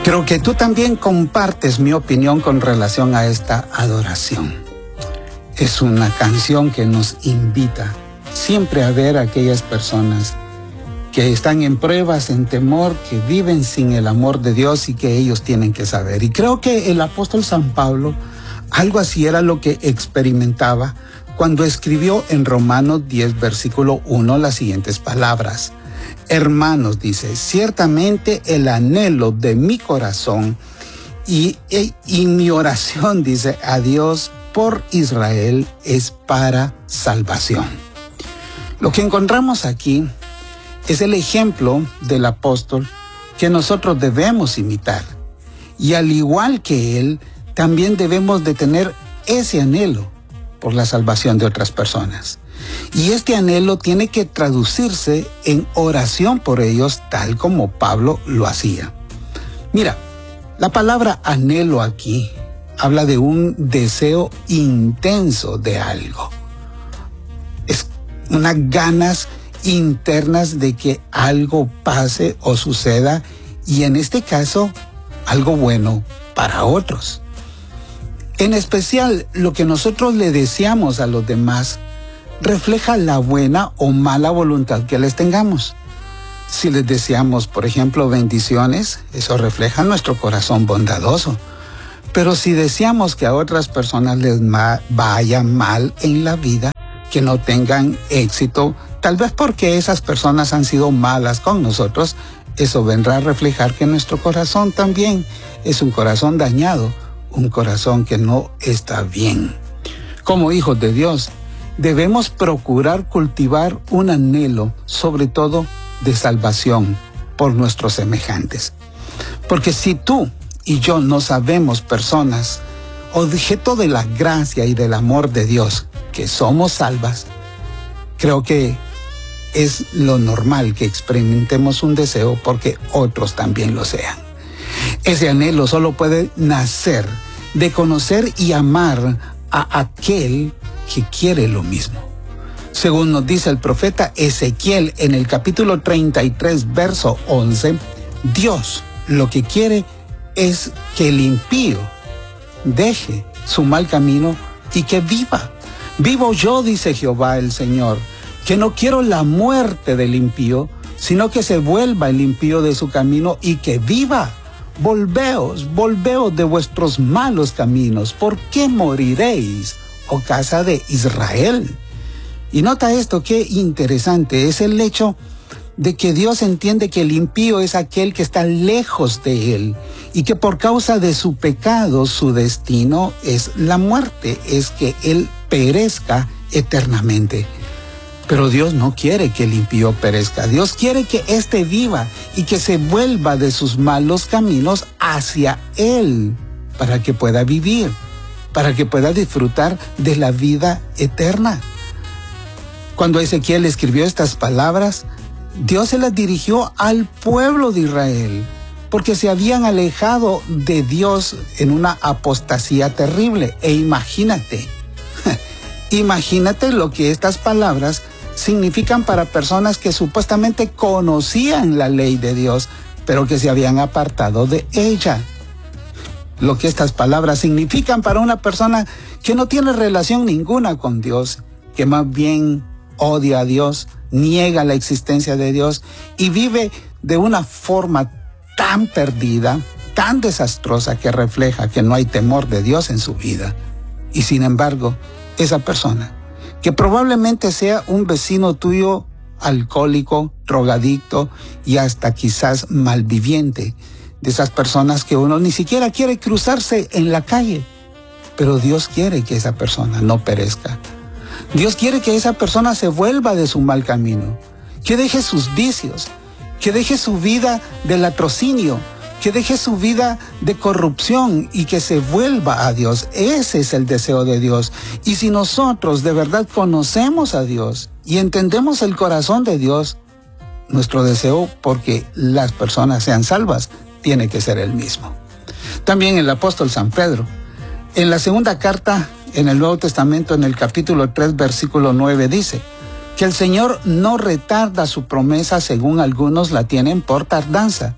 Creo que tú también compartes mi opinión con relación a esta adoración. Es una canción que nos invita siempre a ver a aquellas personas que están en pruebas, en temor, que viven sin el amor de Dios y que ellos tienen que saber. Y creo que el apóstol San Pablo, algo así era lo que experimentaba cuando escribió en Romanos 10, versículo 1, las siguientes palabras. Hermanos, dice, ciertamente el anhelo de mi corazón y mi oración, dice, a Dios por Israel es para salvación. Lo que encontramos aquí es el ejemplo del apóstol que nosotros debemos imitar. Y al igual que él, también debemos de tener ese anhelo por la salvación de otras personas. Y este anhelo tiene que traducirse en oración por ellos, tal como Pablo lo hacía. Mira, la palabra anhelo aquí habla de un deseo intenso de algo. Es unas ganas internas de que algo pase o suceda, y en este caso, algo bueno para otros. En especial, lo que nosotros le deseamos a los demás refleja la buena o mala voluntad que les tengamos. Si les deseamos, por ejemplo, bendiciones, eso refleja nuestro corazón bondadoso. Pero si deseamos que a otras personas les vaya mal en la vida, que no tengan éxito, tal vez porque esas personas han sido malas con nosotros, eso vendrá a reflejar que nuestro corazón también es un corazón dañado, un corazón que no está bien. Como hijos de Dios, debemos procurar cultivar un anhelo, sobre todo de salvación, por nuestros semejantes. Porque si tú y yo no sabemos personas, objeto de la gracia y del amor de Dios, que somos salvas, creo que es lo normal que experimentemos un deseo porque otros también lo sean. Ese anhelo solo puede nacer de conocer y amar a aquel que quiere lo mismo. Según nos dice el profeta Ezequiel en el capítulo 33, verso 11, Dios lo que quiere es que el impío deje su mal camino y que viva. Vivo yo, dice Jehová el Señor, que no quiero la muerte del impío, sino que se vuelva el impío de su camino y que viva. Volveos de vuestros malos caminos. ¿Por qué moriréis, oh casa de Israel? Y nota esto, qué interesante, es el hecho de que Dios entiende que el impío es aquel que está lejos de él y que por causa de su pecado su destino es la muerte, es que él perezca eternamente. Pero Dios no quiere que el impío perezca. Dios quiere que éste viva y que se vuelva de sus malos caminos hacia él para que pueda vivir, para que pueda disfrutar de la vida eterna. Cuando Ezequiel escribió estas palabras, Dios se las dirigió al pueblo de Israel, porque se habían alejado de Dios en una apostasía terrible. E imagínate lo que estas palabras significan para personas que supuestamente conocían la ley de Dios, pero que se habían apartado de ella. Lo que estas palabras significan para una persona que no tiene relación ninguna con Dios, que más bien odia a Dios, niega la existencia de Dios y vive de una forma tan perdida, tan desastrosa, que refleja que no hay temor de Dios en su vida. Y sin embargo, esa persona, que probablemente sea un vecino tuyo alcohólico, drogadicto y hasta quizás malviviente, de esas personas que uno ni siquiera quiere cruzarse en la calle, pero Dios quiere que esa persona no perezca. Dios quiere que esa persona se vuelva de su mal camino, que deje sus vicios, que deje su vida de latrocinio, que deje su vida de corrupción y que se vuelva a Dios. Ese es el deseo de Dios. Y si nosotros de verdad conocemos a Dios y entendemos el corazón de Dios, nuestro deseo porque las personas sean salvas tiene que ser el mismo. También el apóstol San Pedro, en la segunda carta en el Nuevo Testamento, en el capítulo 3, versículo 9, dice que el Señor no retarda su promesa según algunos la tienen por tardanza,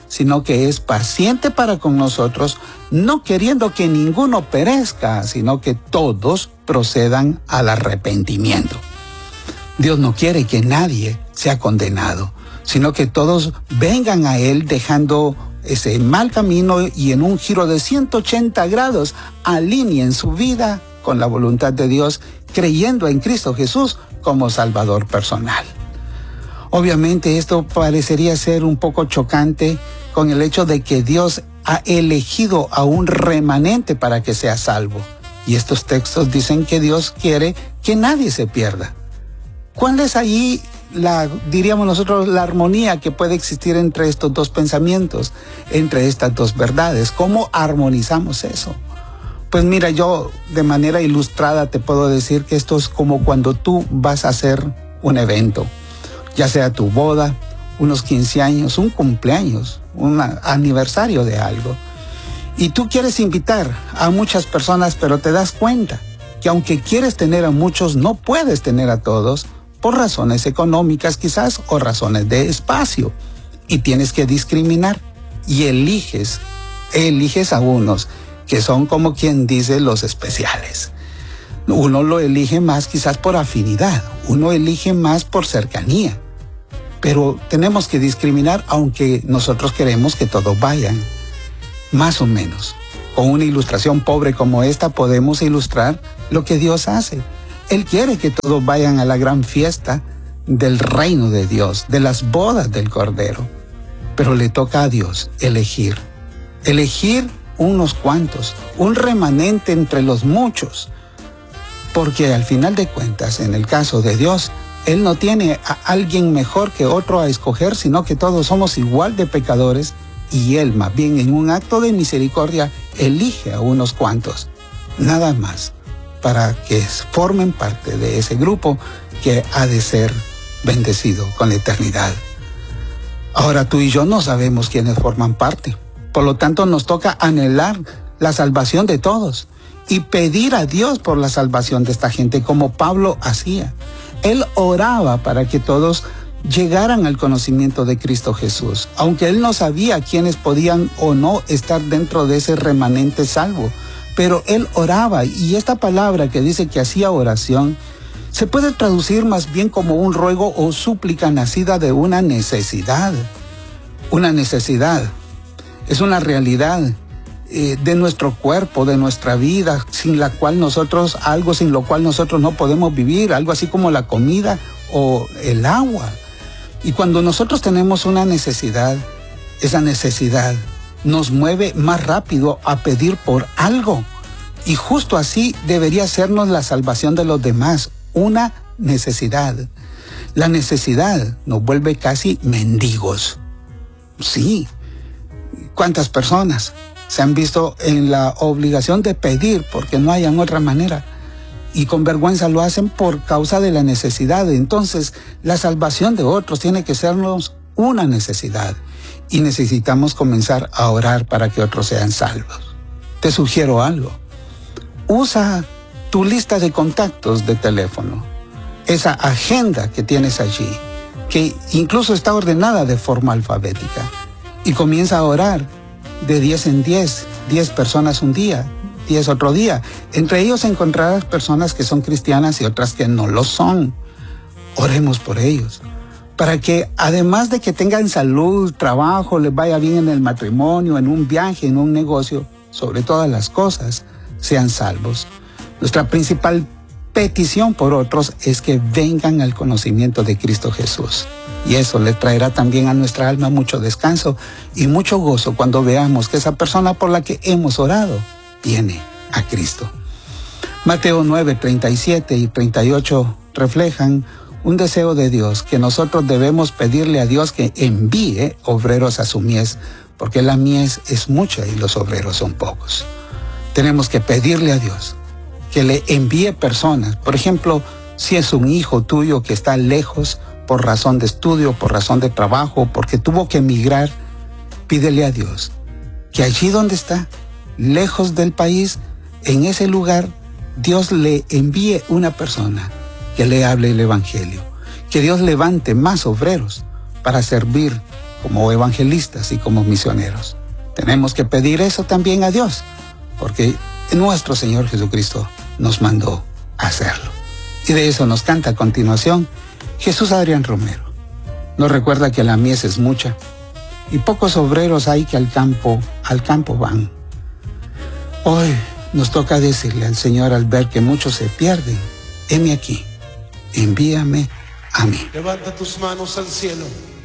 sino que es paciente para con nosotros, no queriendo que ninguno perezca, sino que todos procedan al arrepentimiento. Dios no quiere que nadie sea condenado, sino que todos vengan a Él dejando ese mal camino y en un giro de 180 grados alineen su vida con la voluntad de Dios, creyendo en Cristo Jesús como Salvador personal. Obviamente esto parecería ser un poco chocante con el hecho de que Dios ha elegido a un remanente para que sea salvo. Y estos textos dicen que Dios quiere que nadie se pierda. ¿Cuál es ahí diríamos nosotros, la armonía que puede existir entre estos dos pensamientos, entre estas dos verdades? ¿Cómo armonizamos eso? Pues mira, yo de manera ilustrada te puedo decir que esto es como cuando tú vas a hacer un evento, ya sea tu boda, unos 15 años, un cumpleaños, un aniversario de algo. Y tú quieres invitar a muchas personas, pero te das cuenta que aunque quieres tener a muchos, no puedes tener a todos por razones económicas quizás o razones de espacio. Y tienes que discriminar y eliges a unos que son como quien dice los especiales. Uno lo elige más quizás por afinidad, uno elige más por cercanía. Pero tenemos que discriminar aunque nosotros queremos que todos vayan. Más o menos. Con una ilustración pobre como esta podemos ilustrar lo que Dios hace. Él quiere que todos vayan a la gran fiesta del reino de Dios, de las bodas del Cordero. Pero le toca a Dios elegir unos cuantos, un remanente entre los muchos. Porque al final de cuentas, en el caso de Dios, Él no tiene a alguien mejor que otro a escoger, sino que todos somos igual de pecadores y Él, más bien en un acto de misericordia, elige a unos cuantos, nada más, para que formen parte de ese grupo que ha de ser bendecido con la eternidad. Ahora tú y yo no sabemos quiénes forman parte, por lo tanto nos toca anhelar la salvación de todos y pedir a Dios por la salvación de esta gente, como Pablo hacía. Él oraba para que todos llegaran al conocimiento de Cristo Jesús, aunque él no sabía quiénes podían o no estar dentro de ese remanente salvo, pero él oraba, y esta palabra que dice que hacía oración se puede traducir más bien como un ruego o súplica nacida de una necesidad. Una necesidad es una realidad de nuestro cuerpo, de nuestra vida, sin lo cual nosotros no podemos vivir, algo así como la comida o el agua. Y cuando nosotros tenemos una necesidad, esa necesidad nos mueve más rápido a pedir por algo. Y justo así debería sernos la salvación de los demás, una necesidad. La necesidad nos vuelve casi mendigos. Sí. ¿Cuántas personas se han visto en la obligación de pedir porque no hayan otra manera? Y con vergüenza lo hacen por causa de la necesidad. Entonces, la salvación de otros tiene que sernos una necesidad. Y necesitamos comenzar a orar para que otros sean salvos. Te sugiero algo. Usa tu lista de contactos de teléfono. Esa agenda que tienes allí, que incluso está ordenada de forma alfabética. Y comienza a orar de 10 en 10 personas un día, 10 otro día. Entre ellos encontrarás personas que son cristianas y otras que no lo son. Oremos por ellos, para que además de que tengan salud, trabajo, les vaya bien en el matrimonio, en un viaje, en un negocio, sobre todas las cosas, sean salvos. Nuestra principal petición por otros es que vengan al conocimiento de Cristo Jesús. Y eso le traerá también a nuestra alma mucho descanso y mucho gozo cuando veamos que esa persona por la que hemos orado viene a Cristo. Mateo 9, 37 y 38 reflejan un deseo de Dios, que nosotros debemos pedirle a Dios que envíe obreros a su mies, porque la mies es mucha y los obreros son pocos. Tenemos que pedirle a Dios que le envíe personas. Por ejemplo, si es un hijo tuyo que está lejos por razón de estudio, por razón de trabajo, porque tuvo que emigrar, pídele a Dios que allí donde está, lejos del país, en ese lugar, Dios le envíe una persona que le hable el evangelio. Que Dios levante más obreros para servir como evangelistas y como misioneros. Tenemos que pedir eso también a Dios, porque nuestro Señor Jesucristo nos mandó a hacerlo. Y de eso nos canta a continuación Jesús Adrián Romero. Nos recuerda que la mies es mucha y pocos obreros hay que al campo van. Hoy nos toca decirle al Señor al ver que muchos se pierden: heme aquí, envíame a mí. Levanta tus manos al cielo.